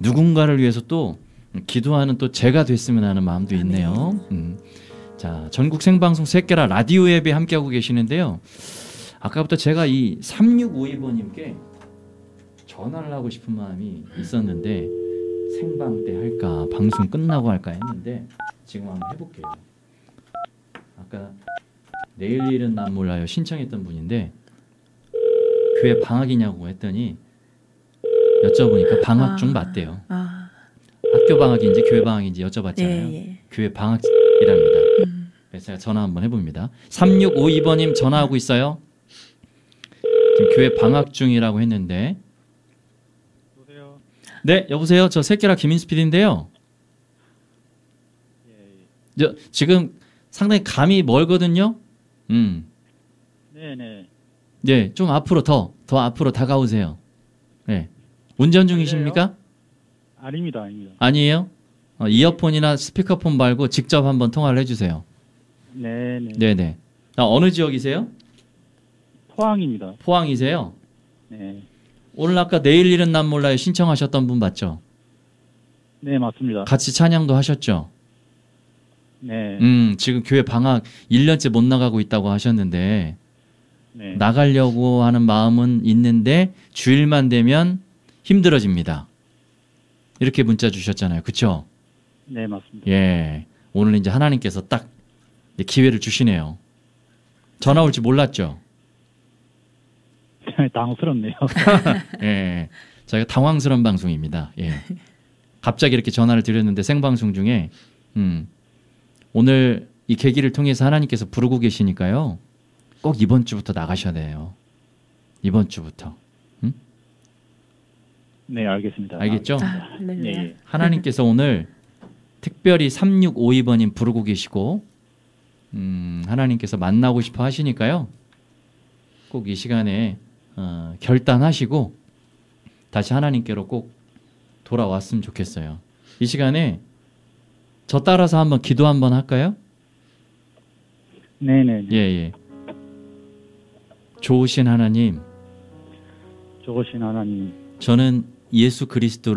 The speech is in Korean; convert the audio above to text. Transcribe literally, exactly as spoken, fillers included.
누군가를 위해서 또 기도하는 또 제가 됐으면 하는 마음도 있네요. 음. 자, 전국 생방송 새끼라 라디오 앱에 함께하고 계시는데요. 아까부터 제가 이 삼육오이 번님께 전화를 하고 싶은 마음이 있었는데 생방 때 할까 방송 끝나고 할까 했는데 지금 한번 해볼게요. 아까 내일 일은 난 몰라요 신청했던 분인데 교회 방학이냐고 했더니 여쭤보니까 방학 중 맞대요. 아. 학교 방학인지 교회 방학인지 여쭤봤잖아요. 예, 예. 교회 방학이랍니다. 음. 그래서 제가 전화 한번 해봅니다. 삼육오이 번님 전화하고 있어요. 지금 교회 방학 중이라고 했는데. 여보세요. 네, 여보세요. 저 새끼라 김인수 피디인데요. 예. 저 지금 상당히 감이 멀거든요. 음. 네네. 네, 좀 앞으로 더, 더 앞으로 다가오세요. 네. 운전 중이십니까? 아닙니다, 아닙니다. 아니에요? 어, 이어폰이나 스피커폰 말고 직접 한번 통화를 해주세요. 네네. 네네. 아, 어느 지역이세요? 포항입니다. 포항이세요? 네. 오늘 아까 내일 일은 난 몰라요 신청하셨던 분 맞죠? 네, 맞습니다. 같이 찬양도 하셨죠? 네. 음, 지금 교회 방학 일 년째 못 나가고 있다고 하셨는데 네. 나가려고 하는 마음은 있는데 주일만 되면 힘들어집니다. 이렇게 문자 주셨잖아요. 그렇죠? 네, 맞습니다. 예. 오늘 이제 하나님께서 딱 기회를 주시네요. 전화 올지 몰랐죠? 당황스럽네요. 예. 저희가 당황스러운 방송입니다. 예. 갑자기 이렇게 전화를 드렸는데 생방송 중에 음, 오늘 이 계기를 통해서 하나님께서 부르고 계시니까요. 꼭 이번 주부터 나가셔야 돼요. 이번 주부터. 음? 네, 알겠습니다. 알겠죠? 아, 할렐루야. 예, 예. 하나님께서 오늘 특별히 삼육오이 번님 부르고 계시고 음, 하나님께서 만나고 싶어 하시니까요. 꼭 이 시간에 어, 결단하시고 다시 하나님께로 꼭 돌아왔으면 좋겠어요. 이 시간에 저 따라서 한번 기도 한번 할까요? 네네. 예, 예. 좋으신 하나님, 좋으신 하나님. 저는 예수 그리스도를